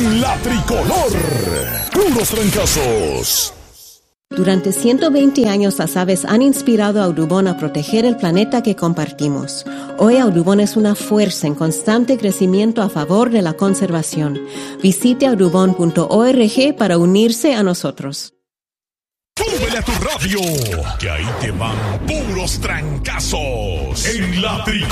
en la tricolor. Puros trancazos. Durante 120 años las aves han inspirado a Audubon a proteger el planeta que compartimos. Hoy Audubon es una fuerza en constante crecimiento a favor de la conservación. Visite audubon.org para unirse a nosotros. ¡Súbele a tu radio! Que ahí te van puros trancazos en la tricolor.